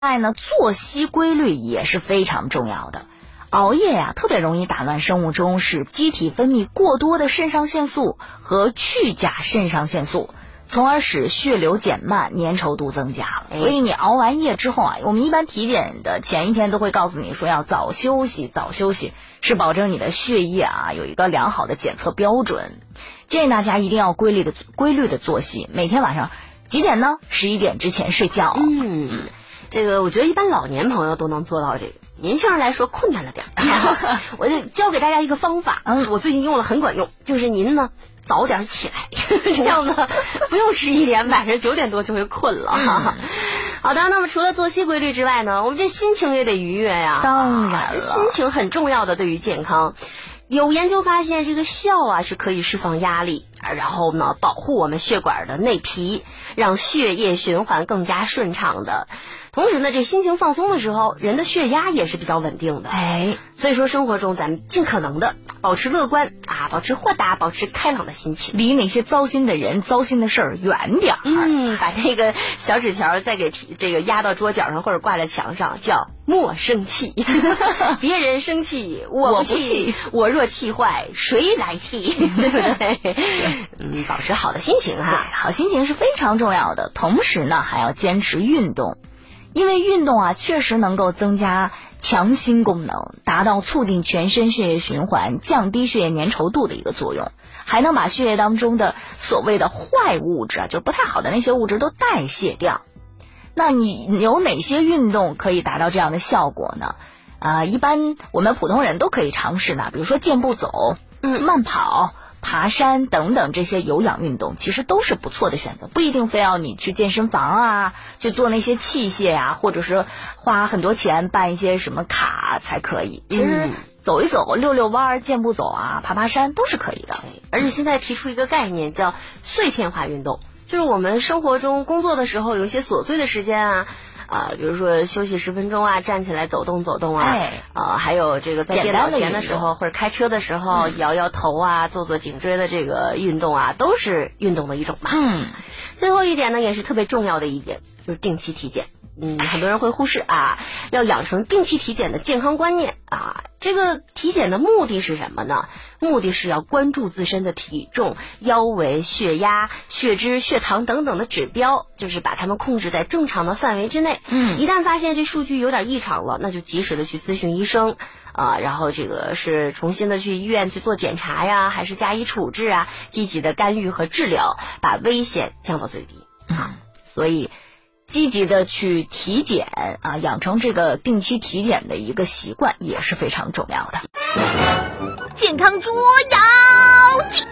外呢，作息规律也是非常重要的。熬夜呀，特别容易打乱生物钟，使机体分泌过多的肾上腺素和去甲肾上腺素，从而使血流减慢，粘稠度增加了。所以你熬完夜之后啊，我们一般体检的前一天都会告诉你说要早休息，早休息是保证你的血液啊有一个良好的检测标准。建议大家一定要规律的作息，每天晚上几点呢？11点之前睡觉。 这个我觉得一般老年朋友都能做到这个，年轻人来说困难了点我就教给大家一个方法，我最近用了很管用，就是您呢早点起来，这样呢不用11点，晚上9点多就会困了。好的，那么除了作息规律之外呢，我们这心情也得愉悦呀。 当然了， 心情很重要的，对于健康。有研究发现，这个笑啊是可以释放压力，然后呢保护我们血管的内皮，让血液循环更加顺畅的。同时呢，这心情放松的时候，人的血压也是比较稳定的。所以说生活中咱们尽可能的保持乐观啊，保持豁达，保持开朗的心情， 离那些糟心的人、糟心的事儿远点儿。 把这个小纸条再给这个压到桌角上或者挂在墙上，叫莫生气。别人生气我不气，我若气坏谁来替？对不对？保持好的心情哈， 好心情是非常重要的。同时呢，还要坚持运动。因为运动啊，确实能够增加强心功能，达到促进全身血液循环、降低血液粘稠度的一个作用，还能把血液当中的所谓的坏物质啊，就不太好的那些物质都代谢掉。那你有哪些运动可以达到这样的效果呢？一般我们普通人都可以尝试呢，比如说健步走、慢跑、爬山等等这些有氧运动，其实都是不错的选择，不一定非要你去健身房啊，去做那些器械啊，或者是花很多钱办一些什么卡才可以。其实走一走、溜溜弯、健步走啊、爬爬山都是可以的。 而且现在提出一个概念叫碎片化运动，就是我们生活中工作的时候有一些琐碎的时间啊。比如说休息10分钟啊，站起来走动走动啊，还有这个在电脑前的时候或者开车的时候摇摇头啊，做做颈椎的这个运动啊，都是运动的一种嘛。最后一点呢，也是特别重要的一点，就是定期体检。很多人会忽视啊，要养成定期体检的健康观念啊。这个体检的目的是什么呢？目的是要关注自身的体重、腰围、血压、血脂、血糖等等的指标，就是把它们控制在正常的范围之内。一旦发现这数据有点异常了，那就及时的去咨询医生然后这个是重新的去医院去做检查呀，还是加以处置啊，积极的干预和治疗，把危险降到最低所以积极的去体检啊，养成这个定期体检的一个习惯也是非常重要的。 健康捉妖记。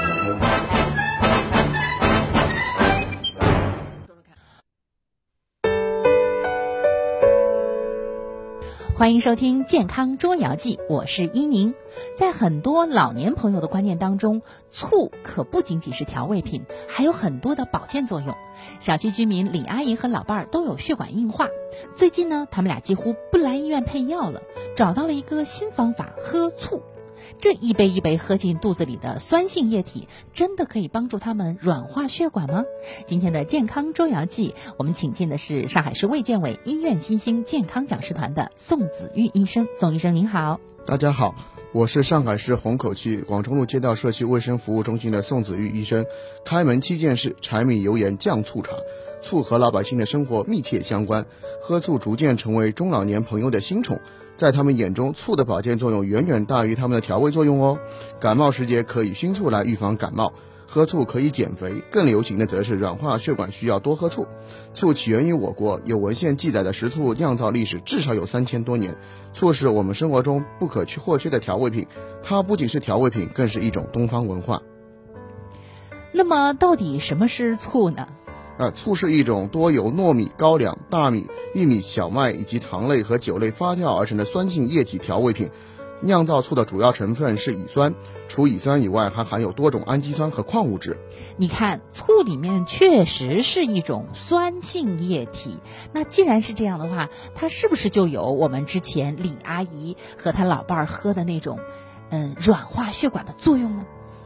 欢迎收听健康捉妖记，我是依宁。在很多老年朋友的观念当中，醋可不仅仅是调味品，还有很多的保健作用。小区居民李阿姨和老伴儿都有血管硬化，最近呢，他们俩几乎不来医院配药了，找到了一个新方法，喝醋。这一杯一杯喝进肚子里的酸性液体，真的可以帮助他们软化血管吗？今天的健康捉妖记，我们请进的是上海市卫健委医院新兴健康讲师团的宋子玉医生。宋医生您好。 大家好，我是上海市虹口区广州路街道社区卫生服务中心的宋子玉医生。开门7件事，柴米油盐酱醋茶。醋和老百姓的生活密切相关，喝醋逐渐成为中老年朋友的新宠。在他们眼中，醋的保健作用远远大于他们的调味作用哦。感冒时节可以熏醋来预防感冒，喝醋可以减肥，更流行的则是软化血管需要多喝醋。醋起源于我国，有文献记载的食醋酿造历史至少有3000多年。醋是我们生活中不可或缺的调味品，它不仅是调味品，更是一种东方文化。 那么到底什么是醋呢？ 醋是一种多由糯米、高粱、大米、玉米、小麦以及糖类和酒类发酵而成的酸性液体调味品。酿造醋的主要成分是乙酸，除乙酸以外还含有多种氨基酸和矿物质。 你看，醋里面确实是一种酸性液体，那既然是这样的话，它是不是就有我们之前李阿姨和她老伴儿喝的那种软化血管的作用呢？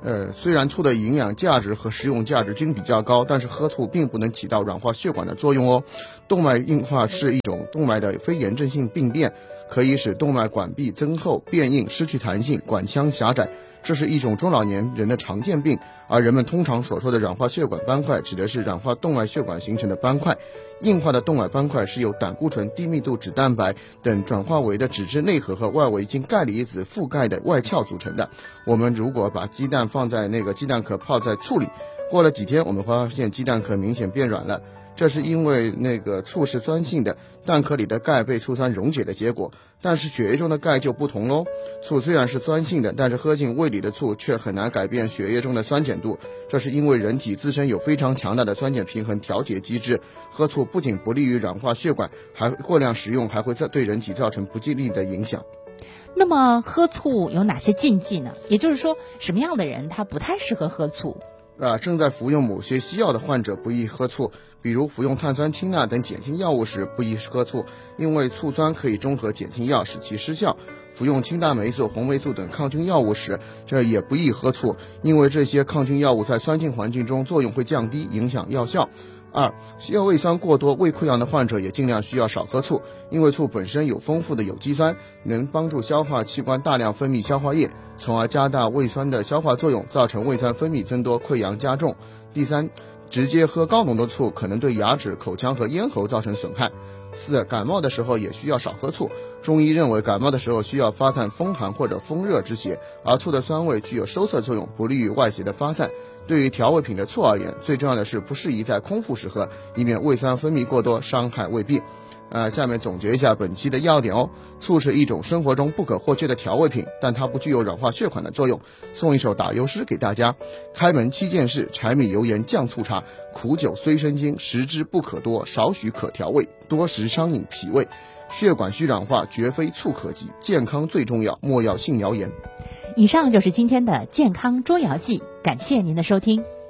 虽然醋的营养价值和食用价值均比较高，但是喝醋并不能起到软化血管的作用哦。动脉硬化是一种动脉的非炎症性病变，可以使动脉管壁增厚、变硬、失去弹性、管腔狭窄，这是一种中老年人的常见病。而人们通常所说的软化血管斑块，指的是软化动脉血管形成的斑块。硬化的动脉斑块是由胆固醇、低密度脂蛋白等转化为的脂质内核和外围经钙离子覆盖的外壳组成的。我们如果把鸡蛋放在鸡蛋壳泡在醋里，过了几天我们会发现鸡蛋壳明显变软了，这是因为醋是酸性的，蛋壳里的钙被醋酸溶解的结果。但是血液中的钙就不同喽，醋虽然是酸性的，但是喝进胃里的醋却很难改变血液中的酸碱度，这是因为人体自身有非常强大的酸碱平衡调节机制。喝醋不仅不利于软化血管，还过量食用还会对人体造成不利的影响。 那么喝醋有哪些禁忌呢？也就是说，什么样的人他不太适合喝醋？ 正在服用某些西药的患者不宜喝醋，比如服用碳酸氢钠等碱性药物时不宜喝醋，因为醋酸可以中和碱性药使其失效。服用氢大霉素、红霉素等抗菌药物时，这也不宜喝醋，因为这些抗菌药物在酸性环境中作用会降低，影响药效。2. 胃酸过多、胃溃疡的患者也尽量需要少喝醋，因为醋本身有丰富的有机酸，能帮助消化器官大量分泌消化液，从而加大胃酸的消化作用，造成胃酸分泌增多、溃疡加重。第3，直接喝高浓度醋可能对牙齿、口腔和咽喉造成损害。4. 感冒的时候也需要少喝醋，中医认为感冒的时候需要发散风寒或者风热之邪，而醋的酸味具有收涩作用，不利于外邪的发散。对于调味品的醋而言，最重要的是不适宜在空腹时喝，以免胃酸分泌过多伤害胃壁。下面总结一下本期的要点哦。醋是一种生活中不可或缺的调味品，但它不具有软化血管的作用。送一首打油诗给大家：开门七件事，柴米油盐酱醋茶，苦酒虽生津，食之不可多，少许可调味，多食伤饮脾胃。血管需软化，绝非醋可及，健康最重要，莫要信谣言。 以上就是今天的健康捉谣记，感谢您的收听。